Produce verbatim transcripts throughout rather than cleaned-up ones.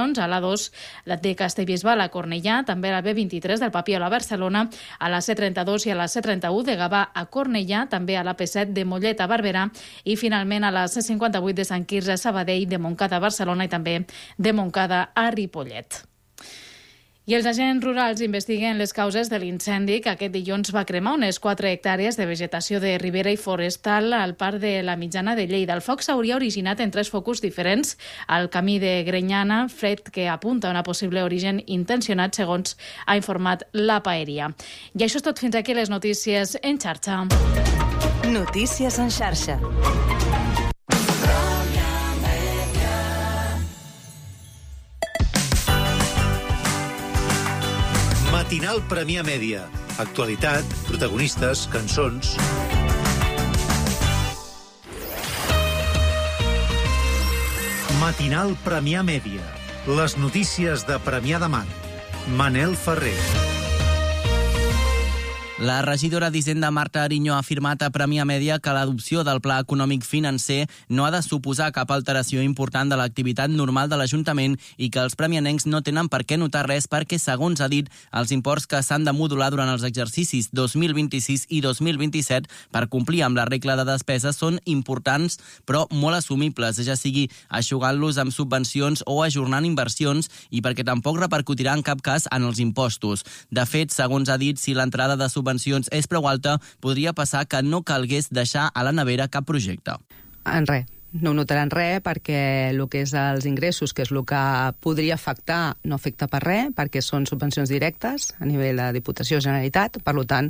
inversions a l'A dos de Castellbisbal a Cornellà, també a la B vint-i-tres del Papiol a Barcelona, a la C trenta-dos i a la C trenta-u de Gavà a Cornellà, també a la P set de Mollet a Barberà i finalment a la C cinquanta-vuit de Sant Quirze a Sabadell, de Montcada a Barcelona i també de Montcada a Ripollet. I els agents rurals investiguen les causes de l'incendi que aquest dilluns va cremar unes quatre hectàrees de vegetació de ribera i forestal al parc de la Mitjana de Lleida. El foc s'hauria originat en tres focus diferents al camí de Grenyana, fet que apunta a una possible origen intencionat, segons ha informat la Paeria. I això és tot fins aquí les notícies en xarxa. Notícies en xarxa. Matinal Premià Mèdia. Actualitat, protagonistes, cançons... Matinal Premià Mèdia. Les notícies de Premià de Mar. Manel Ferrer. La regidora d'Hisenda Marta Ariño ha afirmat a Premià Mèdia que l'adopció del Pla Econòmic Financer no ha de suposar cap alteració important de l'activitat normal de l'Ajuntament i que els premianencs no tenen per què notar res perquè, segons ha dit, els imports que s'han de modular durant els exercicis dos mil vint-i-sis i dos mil vint-i-set per complir amb la regla de despesa són importants però molt assumibles, ja sigui eixugant-los amb subvencions o ajornant inversions i perquè tampoc repercutirà en cap cas en els impostos. De fet, segons ha dit, si l'entrada de subvencions subvencions és prou alta, podria passar que no calgués deixar a la nevera cap projecte. En res. No ho notaran res perquè el que és els ingressos, que és el que podria afectar, no afecta per res, perquè són subvencions directes a nivell de Diputació Generalitat, per tant,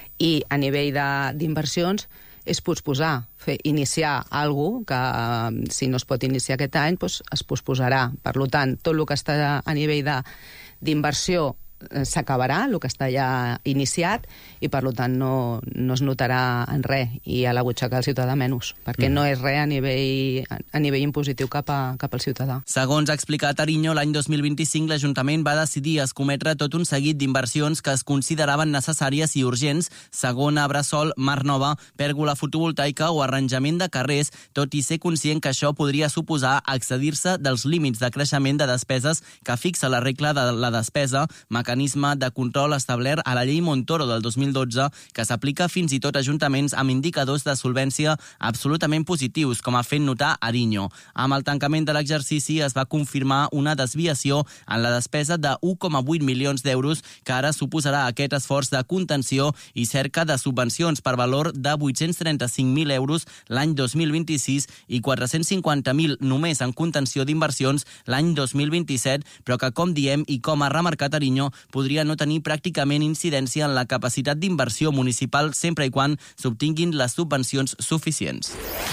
i a nivell d'inversions és posposar, fer, iniciar alguna cosa que si no es pot iniciar aquest any doncs es posposarà. Per tant, tot el que està a nivell d'inversió s'acabarà, el que està ja iniciat, i per tant no, no es notarà en res, i a la butxaca del ciutadà menys, perquè mm. no és res a nivell, a nivell impositiu cap, a, cap al ciutadà. Segons ha explicat Ariño, l'any dos mil vint-i-cinc l'Ajuntament va decidir escometre tot un seguit d'inversions que es consideraven necessàries i urgents, segona Bressol, Mar Nova, pèrgola fotovoltaica o arranjament de carrers, tot i ser conscient que això podria suposar excedir-se dels límits de creixement de despeses que fixa la regla de la despesa, mecanisme de control establert a la llei Montoro del dos mil dotze, que s'aplica fins i tot a ajuntaments amb indicadors de solvència absolutament positius, com ha fet notar Ariño. Amb el tancament de l'exercici es va confirmar una desviació en la despesa de u coma vuit milions d'euros, que ara suposarà aquest esforç de contenció i cerca de subvencions per valor de vuit-cents trenta-cinc mil euros l'any dos mil vint-i-sis i quatre-cents cinquanta mil només en contenció d'inversions l'any dos mil vint-i-set, però que, com diem i com ha remarcat Ariño, podria no tenir pràcticament incidència en la capacitat d'inversió municipal sempre i quan s'obtinguin les subvencions suficients.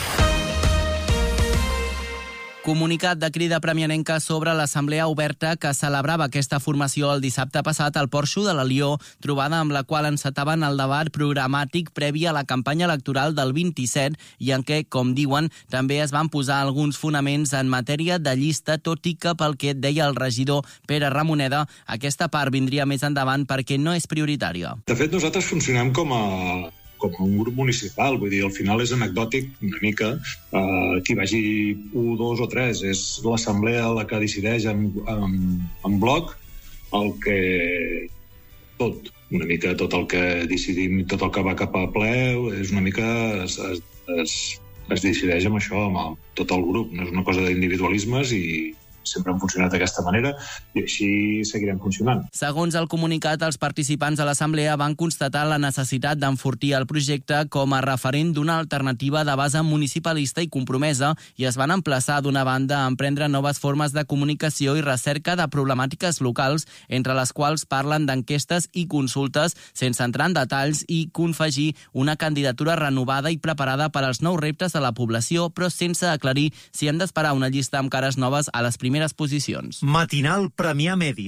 Comunicat de Crida Premianenca sobre l'assemblea oberta que celebrava aquesta formació el dissabte passat al Porxo de l'Alió, trobada amb la qual encetaven el debat programàtic previ a la campanya electoral del vint-i-set i en què, com diuen, també es van posar alguns fonaments en matèria de llista, tot i que, pel que deia el regidor Pere Ramoneda, aquesta part vindria més endavant perquè no és prioritària. De fet, nosaltres funcionem com a com un grup municipal, vull dir, al final és anecdòtic una mica, eh, qui vagi un, dos o tres, és l'assemblea la que decideix en, en, en bloc el que tot, una mica tot el que decidim, tot el que va cap a ple, és una mica es, es, es, es decideix amb això, amb el, tot el grup, no és una cosa d'individualismes i sempre han funcionat d'aquesta manera i així seguirem funcionant. Segons el comunicat, els participants de l'assemblea van constatar la necessitat d'enfortir el projecte com a referent d'una alternativa de base municipalista i compromesa i es van emplaçar d'una banda a emprendre noves formes de comunicació i recerca de problemàtiques locals, entre les quals parlen d'enquestes i consultes sense entrar en detalls i confegir una candidatura renovada i preparada per als nous reptes de la població, però sense aclarir si hem d'esperar una llista amb cares noves a les primeres posicions. Matinal Premià Mèdia.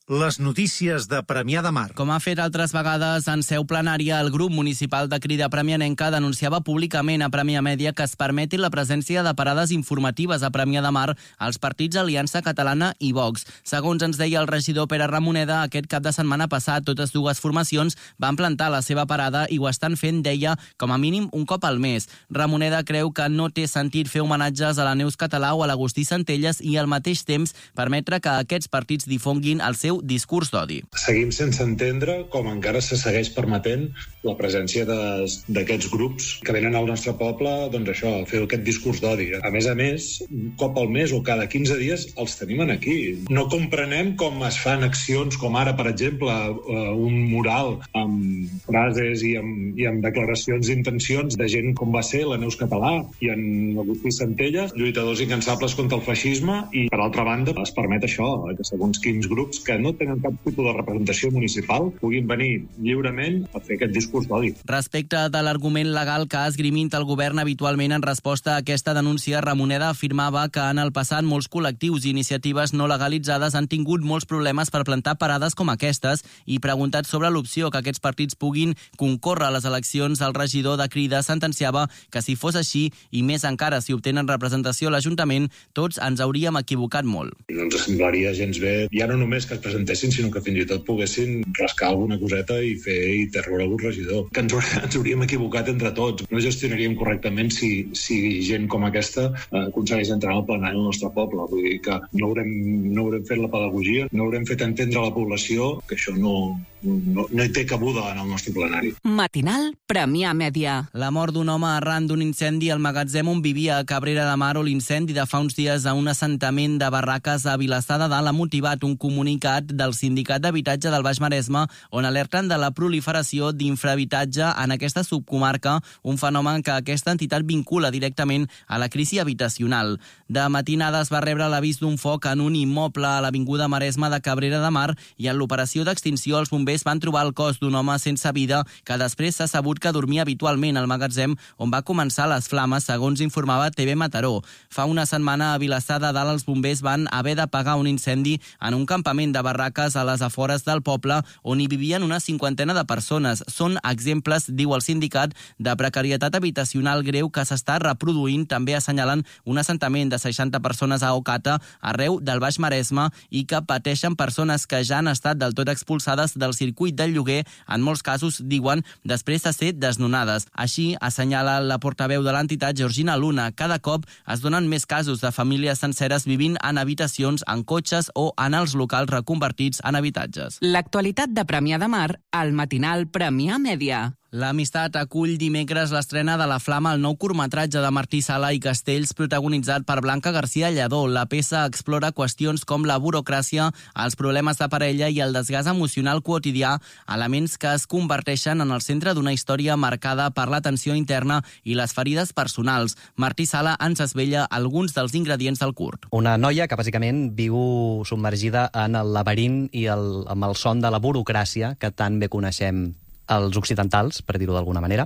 Les notícies de Premià de Mar. Com ha fet altres vegades en seu plenària, el grup municipal de Crida Premianenca denunciava públicament a Premià Mèdia que es permeti la presència de parades informatives a Premià de Mar als partits Aliança Catalana i Vox. Segons ens deia el regidor Pere Ramoneda, aquest cap de setmana passat totes dues formacions van plantar la seva parada i ho estan fent, deia, com a mínim un cop al mes. Ramoneda creu que no té sentit fer homenatges a la Neus Català o a l'Agustí Centelles i al mateix temps permetre que aquests partits difonguin el seu discurs d'odi. Seguim sense entendre com encara se segueix permetent la presència d'aquests grups que venen al nostre poble, doncs això, a fer aquest discurs d'odi. A més a més, un cop al mes o cada quinze dies els tenim aquí. No comprenem com es fan accions com ara, per exemple, un mural amb frases i amb, i amb declaracions d'intencions de gent com va ser la Neus Català i en Agustí Centelles, lluitadors incansables contra el feixisme, i per altra banda es permet això, que segons quins grups que no tenen cap tipus de representació municipal puguin venir lliurement a fer aquest discurs d'odi. Respecte de l'argument legal que ha esgrimint el govern habitualment en resposta a aquesta denúncia, Ramoneda afirmava que en el passat molts col·lectius i iniciatives no legalitzades han tingut molts problemes per plantar parades com aquestes, i preguntat sobre l'opció que aquests partits puguin concórrer a les eleccions, el regidor de Crida sentenciava que si fos així, i més encara si obtenen representació a l'Ajuntament, tots ens hauríem equivocat molt. No ens semblaria gens bé, ja no només que es presentessin, sinó que fins i tot poguessin rascar alguna coseta i fer i treure algun regidor. Que ens, ens hauríem equivocat entre tots. No gestionaríem correctament si, si gent com aquesta eh, aconsegueix entrar al plenari del nostre poble. Vull dir que no haurem, no haurem fet la pedagogia, no haurem fet entendre a la població que això no, no, no hi té cabuda en el nostre plenari. Matinal Premià Mèdia. La mort d'un home arran d'un incendi al magatzem on vivia a Cabrera de Mar o l'incendi de fa uns dies a un assentament de barraques a Vilassar de Dalt ha motivat un comunicat del Sindicat d'Habitatge del Baix Maresme, on alerten de la proliferació d'infrahabitatge en aquesta subcomarca, un fenomen que aquesta entitat vincula directament a la crisi habitacional. De matinada es va rebre l'avís d'un foc en un immoble a l'avinguda Maresme de Cabrera de Mar i en l'operació d'extinció els bombers van trobar el cos d'un home sense vida que després s'ha sabut que dormia habitualment al magatzem on va començar les flames, segons informava T V Mataró. Fa una setmana a Vilassar de Dalt els bombers van haver d'apagar un incendi en un campament de barraques a les afores del poble on hi vivien una cinquantena de persones. Són exemples, diu el sindicat, de precarietat habitacional greu que s'està reproduint. També assenyalen un assentament de seixanta persones a Ocata, arreu del Baix Maresme, i que pateixen persones que ja han estat del tot expulsades del circuit del lloguer, en molts casos, diuen, després de ser desnonades. Així, assenyala la portaveu de l'entitat, Georgina Luna, cada cop es donen més casos de famílies senceres vivint en habitacions, en cotxes o en els locals reconvertits en habitatges. L'actualitat de Premià de Mar al matinal Premià Mèdia. L'Amistat acull dimecres l'estrena de La Flama, el nou curtmetratge de Martí Sala i Castells, protagonitzat per Blanca García Lledó. La peça explora qüestions com la burocràcia, els problemes de parella i el desgast emocional quotidià, elements que es converteixen en el centre d'una història marcada per la tensió interna i les ferides personals. Martí Sala ens esvella alguns dels ingredients del curt. Una noia que bàsicament viu submergida en el laberint i el, amb el son de la burocràcia que tan bé coneixem els occidentals, per dir-ho d'alguna manera.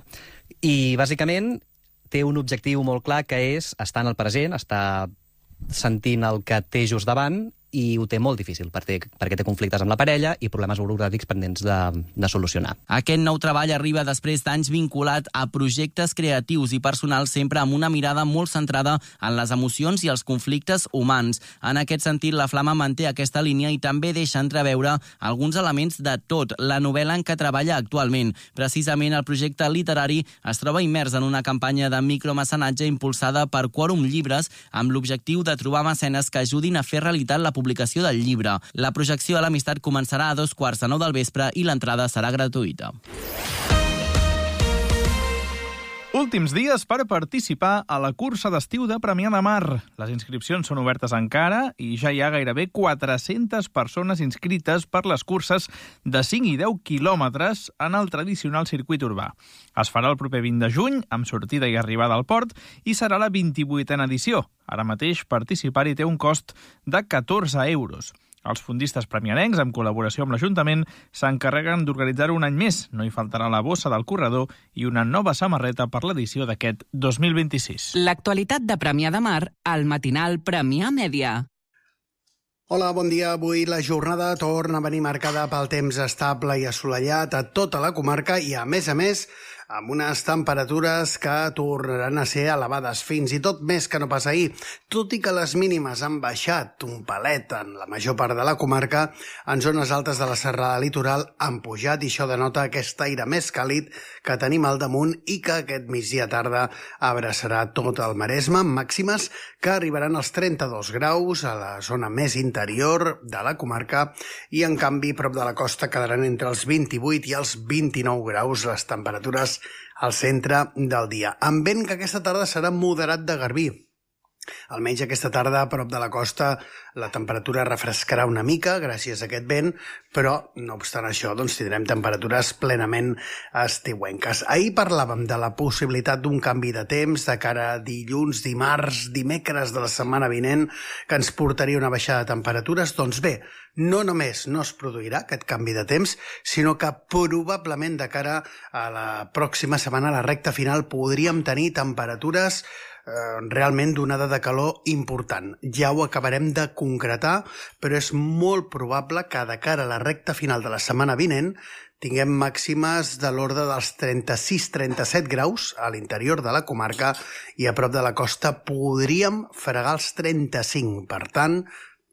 I, bàsicament, té un objectiu molt clar, que és estar en el present, estar sentint el que té just davant, i ho té molt difícil perquè, perquè té conflictes amb la parella i problemes burocràtics pendents de, de solucionar. Aquest nou treball arriba després d'anys vinculat a projectes creatius i personals, sempre amb una mirada molt centrada en les emocions i els conflictes humans. En aquest sentit, La Flama manté aquesta línia i també deixa entreveure alguns elements de tot la novel·la en què treballa actualment. Precisament, el projecte literari es troba immers en una campanya de micromecenatge impulsada per Quòrum Llibres amb l'objectiu de trobar mecenes que ajudin a fer realitat la publicació del llibre. La projecció a l'Amistat començarà a dos quarts de nou del vespre i l'entrada serà gratuïta. Últims dies per participar a la cursa d'estiu de Premià de Mar. Les inscripcions són obertes encara i ja hi ha gairebé quatre-centes persones inscrites per les curses de cinc i deu quilòmetres en el tradicional circuit urbà. Es farà el proper vint de juny, amb sortida i arribada al port, i serà la vint-i-vuitena edició. Ara mateix participar-hi té un cost de catorze euros. Els fondistes premianencs, en col·laboració amb l'Ajuntament, s'encarreguen d'organitzar-ho un any més. No hi faltarà la bossa del corredor i una nova samarreta per l'edició d'aquest dos mil vint-i-sis. L'actualitat de Premià de Mar al matinal Premià Mèdia. Hola, bon dia. Avui la jornada torna a venir marcada pel temps estable i assolellat a tota la comarca i, a més a més, amb unes temperatures que tornaran a ser elevades, fins i tot més que no pas ahir. Tot i que les mínimes han baixat un palet en la major part de la comarca, en zones altes de la serrada litoral han pujat i això denota aquest aire més càlid que tenim al damunt i que aquest migdia tarda abraçarà tot el Maresme, amb màximes que arribaran als trenta-dos graus a la zona més interior de la comarca i, en canvi, prop de la costa quedaran entre els vint-i-vuit i els vint-i-nou graus les temperatures al centre del dia, amb vent que aquesta tarda serà moderat de garbí. Almenys aquesta tarda, a prop de la costa, la temperatura refrescarà una mica gràcies a aquest vent, però, no obstant això, doncs tindrem temperatures plenament estiuenques. Ahir parlàvem de la possibilitat d'un canvi de temps de cara a dilluns, dimarts, dimecres de la setmana vinent, que ens portaria una baixada de temperatures. Doncs bé, no només no es produirà aquest canvi de temps, sinó que probablement de cara a la pròxima setmana, a la recta final, podríem tenir temperatures eh, realment d'onada de calor important. Ja ho acabarem de concretar, però és molt probable que de cara a la recta final de la setmana vinent tinguem màximes de l'ordre dels trenta-sis a trenta-set graus a l'interior de la comarca i a prop de la costa podríem fregar els trenta-cinc. Per tant,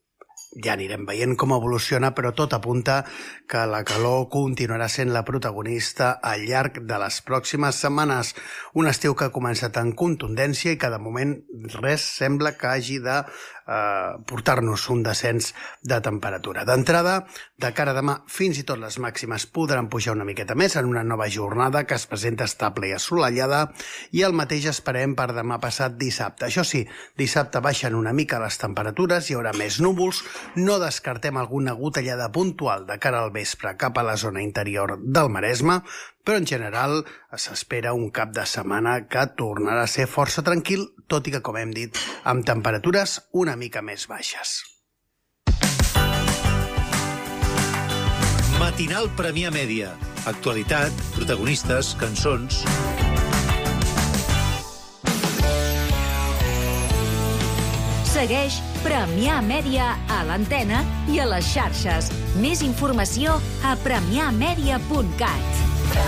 ja anirem veient com evoluciona, però tot apunta que la calor continuarà sent la protagonista al llarg de les pròximes setmanes. Un estiu que ha començat amb contundència i que de moment res sembla que hagi de eh, portar-nos un descens de temperatura. D'entrada, de cara a demà, fins i tot les màximes podran pujar una miqueta més en una nova jornada que es presenta estable i assolellada, i el mateix esperem per demà passat dissabte. Això sí, dissabte baixen una mica les temperatures, hi haurà més núvols, no descartem alguna gotellada puntual de cara al vespre cap a la zona interior del Maresme, però en general s'espera un cap de setmana que tornarà a ser força tranquil, tot i que, com hem dit, amb temperatures una mica més baixes. Matinal Premià Mèdia. Actualitat, protagonistes, cançons... Segueix Premià Mèdia a l'antena i a les xarxes. Més informació a premià mèdia punt cat.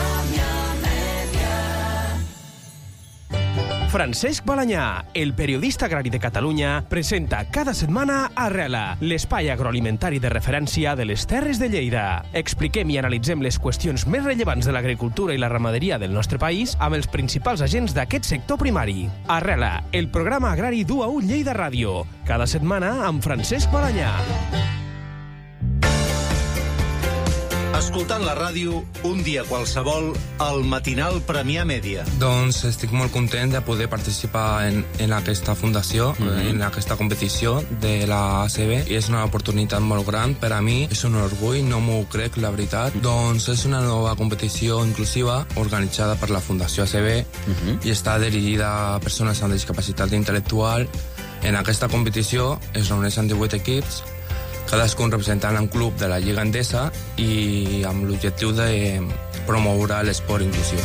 Francesc Balanyà, el periodista agrari de Catalunya, presenta cada setmana Arrela, l'espai agroalimentari de referència de les Terres de Lleida. Expliquem i analitzem les qüestions més rellevants de l'agricultura i la ramaderia del nostre país amb els principals agents d'aquest sector primari. Arrela, el programa agrari d'U A U Lleida Ràdio. Cada setmana amb Francesc Balanyà. Escoltant la ràdio, un dia qualsevol, al Matinal Premià Mèdia. Doncs estic molt content de poder participar en, en aquesta fundació, mm-hmm. en aquesta competició de la A C B, i és una oportunitat molt gran per a mi, és un orgull, no m'ho crec, la veritat. Doncs és una nova competició inclusiva organitzada per la Fundació A C B mm-hmm. i està dirigida a persones amb discapacitat intel·lectual. En aquesta competició es reuneixen divuit equips, cadascun representant un club de la Lliga Endesa i amb l'objectiu de promoure l'esport inclusiu.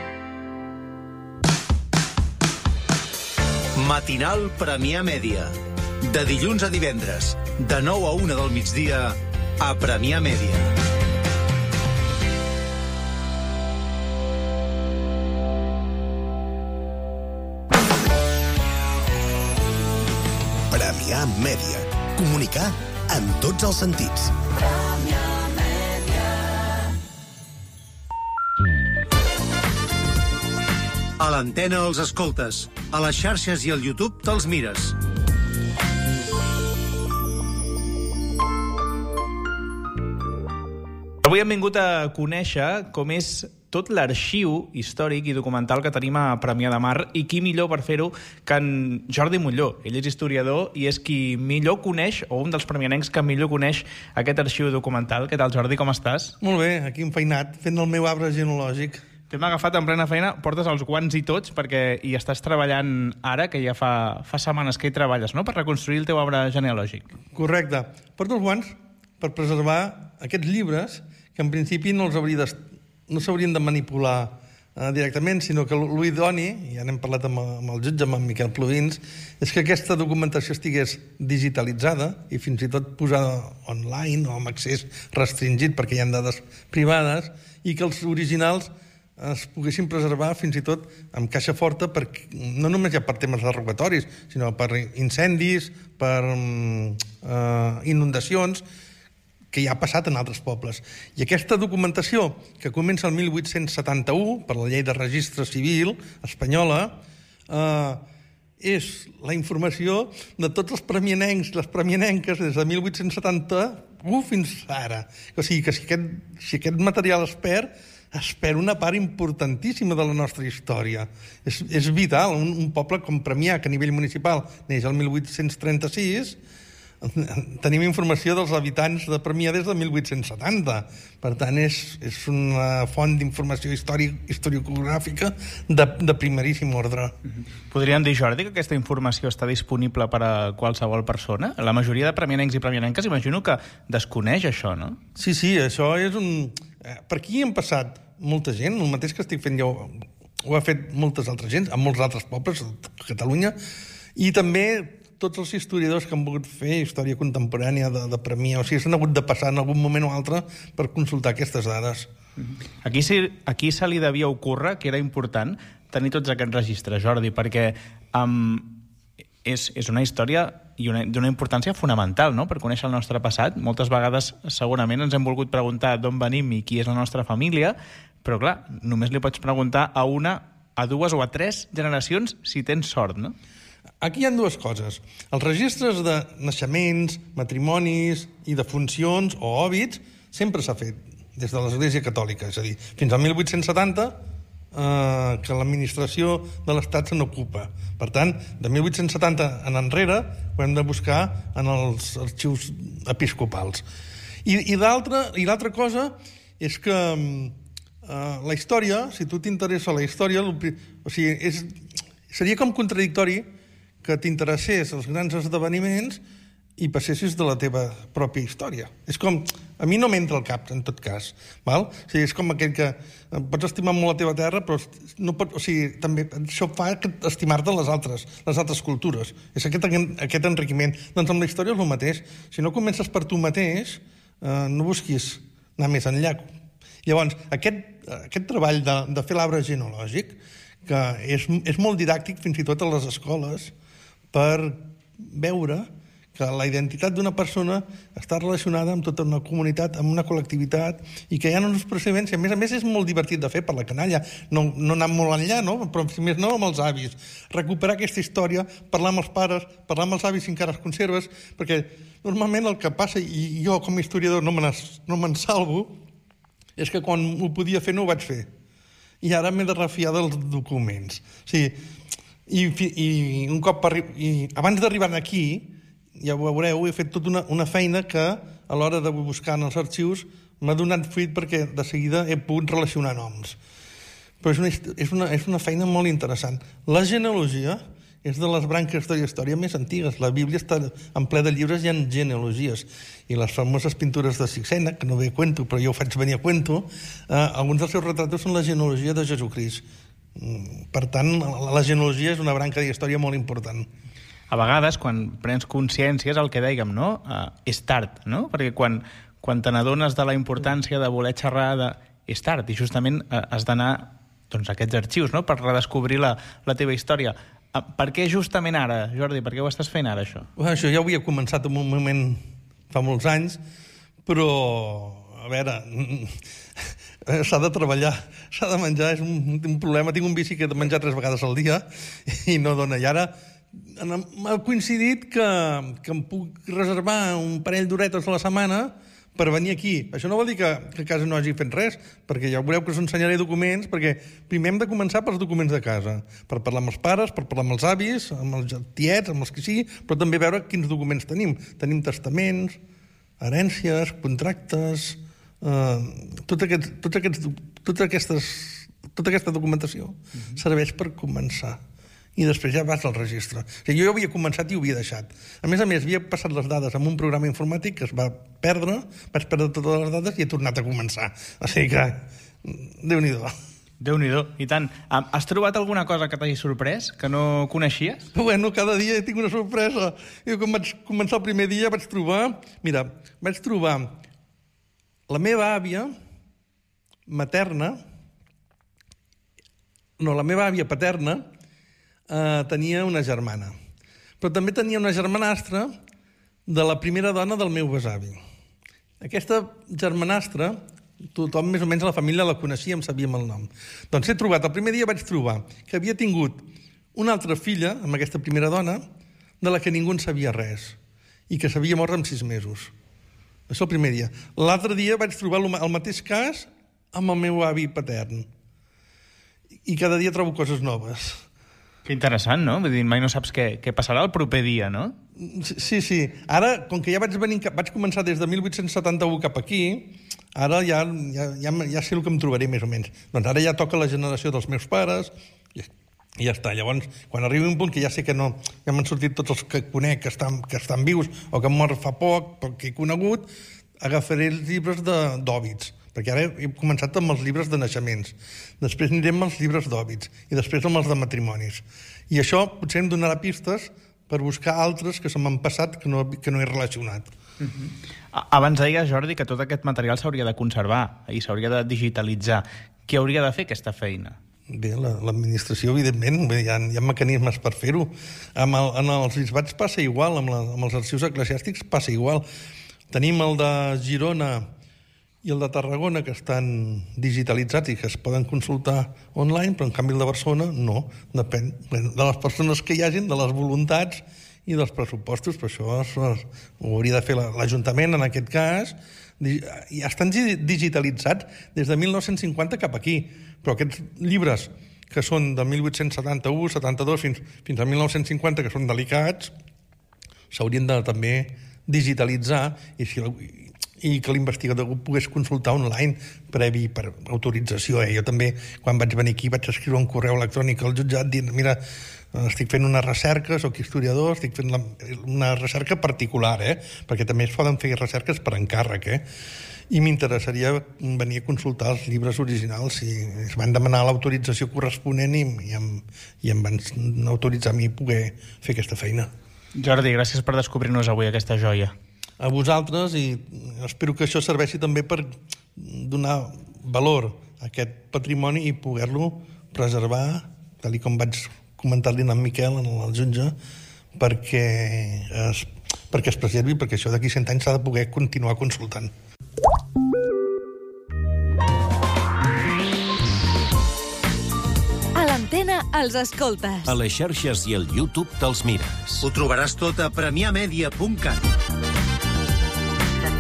Matinal Premià Mèdia. De dilluns a divendres, de nou a una del migdia, a Premià Mèdia. Premià Mèdia. Comunicar en tots els sentits. A l'antena els escoltes, a les xarxes i al YouTube te'ls mires. Avui hem vingut a conèixer com és tot l'arxiu històric i documental que tenim a Premià de Mar, i qui millor per fer-ho que en Jordi Molló. Ell és historiador i és qui millor coneix, o un dels premianencs que millor coneix aquest arxiu documental. Què tal, Jordi, com estàs? Molt bé, aquí enfeinat, fent el meu arbre genealògic. T'hem agafat en plena feina, portes els guants i tots, perquè hi estàs treballant ara, que ja fa, fa setmanes que hi treballes, no?, per reconstruir el teu arbre genealògic. Correcte. Porto els guants per preservar aquests llibres que en principi no els hauria de, no s'haurien de manipular eh, directament, sinó que l'idoni, i ja n'hem parlat amb, amb el jutge, amb en Miquel Plovins, és que aquesta documentació estigués digitalitzada i fins i tot posada online o amb accés restringit perquè hi ha dades privades, i que els originals es poguessin preservar fins i tot amb caixa forta, perquè, no només ja per temes de robatoris, sinó per incendis, per eh, inundacions, que ja ha passat en altres pobles. I aquesta documentació, que comença el mil vuit-cents setanta-u, per la llei de registre civil espanyola, eh, és la informació de tots els premianencs i les premianenques des de mil vuit-cents setanta-u fins ara. O sigui que si aquest, si aquest material es perd, es perd una part importantíssima de la nostra història. És, és vital. Un, un poble com Premià, que a nivell municipal neix el mil vuit-cents trenta-sis, tenim informació dels habitants de Premià des de mil vuit-cents setanta. Per tant, és, és una font d'informació historiogràfica de, de primeríssim ordre. Podríem dir, Jordi, que aquesta informació està disponible per a qualsevol persona? La majoria de premianencs i premianenques imagino que desconeix això, no? Sí, sí, això és un... Per aquí hi han passat molta gent, el mateix que estic fent jo ho ha fet moltes altres gent, en molts altres pobles de Catalunya, i també tots els historiadors que han volgut fer història contemporània de, de Premià, o sigui, s'han hagut de passar en algun moment o altre per consultar aquestes dades. Aquí, sí, aquí se li devia ocórrer que era important tenir tots aquests registres, Jordi, perquè um, és, és una història i d'una importància fonamental, no?, per conèixer el nostre passat. Moltes vegades segurament ens hem volgut preguntar d'on venim i qui és la nostra família, però clar, només li pots preguntar a una, a dues o a tres generacions si tens sort, no? Aquí hi ha dues coses. Els registres de naixements, matrimonis i de funcions o òbits sempre s'ha fet des de l'Església Catòlica, és a dir, fins al mil vuit-cents setanta eh, que l'administració de l'Estat se n'ocupa. Per tant, de mil vuit-cents setanta en enrere ho hem de buscar en els arxius episcopals. I, i l'altra cosa és que eh, la història, si tu t'interessa la història, o sigui, és, seria com contradictori que t'interessés els grans esdeveniments i passessis de la teva pròpia història. És com... A mi no m'entra al cap, en tot cas. Val? O sigui, és com aquell que pots estimar molt la teva terra, però no pot, o sigui, també això fa estimar-te les altres, les altres cultures. És aquest, aquest enriquiment. Doncs amb la història és el mateix. Si no comences per tu mateix, eh, no busquis anar més enllà. Llavors, aquest, aquest treball de, de fer l'arbre genealògic, que és, és molt didàctic fins i tot a les escoles, per veure que la identitat d'una persona està relacionada amb tota una comunitat, amb una col·lectivitat, i que hi ha uns procediments, i a més a més és molt divertit de fer per la canalla, no, no anar molt enllà, no? Però si més no amb els avis. Recuperar aquesta història, parlar amb els pares, parlar amb els avis si encara es conserves, perquè normalment el que passa, i jo com a historiador no me'n no me'n salvo, és que quan ho podia fer no ho vaig fer. I ara m'he de refiar dels documents. O sigui, i, i un cop i abans d'arribar aquí, ja ho veureu, he fet tota una, una feina que a l'hora de buscar en els arxius m'ha donat fruit perquè de seguida he pogut relacionar noms. Però és una, és una, és una feina molt interessant. La genealogia és de les branques de la història més antigues. La Bíblia està en ple de llibres i en genealogies. I les famoses pintures de Sixena, que no ve a cuento, però jo ho faig venir a cuento, eh, alguns dels seus retratos són la genealogia de Jesucrist. Per tant, la genealogia és una branca de història molt important. A vegades, quan prens consciència, és el que dèiem, no? Uh, és tard, no? Perquè quan, quan te n'adones de la importància de voler xerrar, de... és tard, i justament uh, has d'anar doncs, a aquests arxius, no?, per redescobrir la, la teva història. Uh, per què justament ara, Jordi? Per què ho estàs fent ara, això? Bueno, això ja ho havia començat en un moment fa molts anys, però, a veure, s'ha de treballar, s'ha de menjar, és un, un problema. Tinc un vici que he de menjar tres vegades al dia i no dona. I ara m'ha coincidit que, que em puc reservar un parell d'horetes a la setmana per venir aquí. Això no vol dir que, que a casa no hagi fet res, perquè ja veureu que us ensenyaré documents, perquè primer hem de començar pels documents de casa, per parlar amb els pares, per parlar amb els avis, amb els tiets, amb els que sigui, però també veure quins documents tenim. Tenim testaments, herències, contractes, eh, tot aquest, tot aquests, tot aquestes, tota aquesta documentació mm-hmm. serveix per començar. I després ja vas al registre. O sigui, jo ja havia començat i ho havia deixat. A més a més, havia passat les dades amb un programa informàtic que es va perdre, vaig perdre totes les dades i he tornat a començar. O sigui que, Déu-n'hi-do. Déu-n'hi-do, i tant. Has trobat alguna cosa que t'hagi sorprès, que no coneixies? Bueno, cada dia tinc una sorpresa. Jo, quan vaig començar el primer dia, vaig trobar... Mira, vaig trobar la meva àvia materna... No, la meva àvia paterna eh, tenia una germana. Però també tenia una germanastra de la primera dona del meu besavi. Aquesta germanastra, tothom més o menys a la família la coneixíem, sabíem el nom. Doncs he trobat, el primer dia vaig trobar que havia tingut una altra filla amb aquesta primera dona de la que ningú en sabia res i que s'havia mort en sis mesos. Això el primer dia. L'altre dia vaig trobar el mateix cas amb el meu avi patern. I cada dia trobo coses noves. Que interessant, no? Vull dir, mai no saps què, què passarà el proper dia, no? Sí, sí. Ara, com que ja vaig venir, vaig començar des de mil vuit-cents setanta-u cap aquí, ara ja, ja, ja, ja sé el que em trobaré, més o menys. Doncs ara ja toca la generació dels meus pares, i, i ja està. Llavors, quan arribi un punt que ja sé que no, ja m'han sortit tots els que conec que estan, que estan vius o que han mort fa poc, perquè he conegut, agafaré els llibres d'òbits. Perquè ara he començat amb els llibres de naixements, després anirem amb els llibres d'òbits i després amb els de matrimonis. I això potser em donarà pistes per buscar altres que se m'han passat que no, que no he relacionat. Uh-huh. Abans deies, Jordi, que tot aquest material s'hauria de conservar i s'hauria de digitalitzar. Qui hauria de fer aquesta feina? Bé, l'administració, evidentment, hi ha, hi ha mecanismes per fer-ho. En, el, en els bisbats passa igual, amb, la, amb els arxius eclesiàstics passa igual. Tenim el de Girona i el de Tarragona, que estan digitalitzats i que es poden consultar online, però en canvi el de Barcelona no. Depèn de les persones que hi hagin, de les voluntats i dels pressupostos, però això es, ho hauria de fer l'Ajuntament en aquest cas. Ja estan digitalitzats des de mil nou-cents cinquanta cap aquí, però aquests llibres que són de mil vuit-cents setanta-u, setanta-dos fins, fins a mil nou-cents cinquanta, que són delicats, s'haurien de també digitalitzar i si i que l'investigador ho pogués consultar online previ per autorització. Eh? Jo també, quan vaig venir aquí, vaig escriure un correu electrònic al jutjat dient, mira, estic fent una recerca, soc historiador, estic fent la, una recerca particular, eh? Perquè també es poden fer recerques per encàrrec, eh? I m'interessaria venir a consultar els llibres originals i es van demanar l'autorització corresponent i, i, em, i em van autoritzar a mi poder fer aquesta feina. Jordi, gràcies per descobrir-nos avui aquesta joia. A vosaltres, i espero que això serveixi també per donar valor a aquest patrimoni i poder-lo preservar, tal com vaig comentar-li a en Miquel, en el jutge, perquè es, perquè es preservi, perquè això d'aquí cent anys s'ha de poder continuar consultant. A l'Antena els escoltes. A les xarxes i al YouTube te'ls mires. Ho trobaràs tot a premià media punt cat.